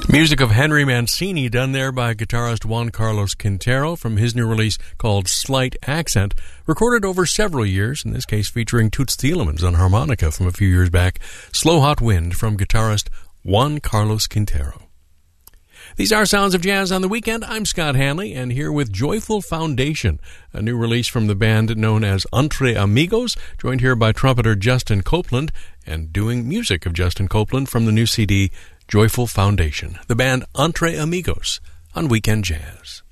Music of Henry Mancini done there by guitarist Juan Carlos Quintero from his new release called Slight Accent, recorded over several years, in this case featuring Toots Thielemans on harmonica from a few years back. Slow Hot Wind from guitarist Juan Carlos Quintero. These are Sounds of Jazz on the Weekend. I'm Scott Hanley, and here with Joyful Foundation, a new release from the band known as Entre Amigos, joined here by trumpeter Justin Copeland, and doing music of Justin Copeland from the new CD Joyful Foundation, the band Entre Amigos on Weekend Jazz.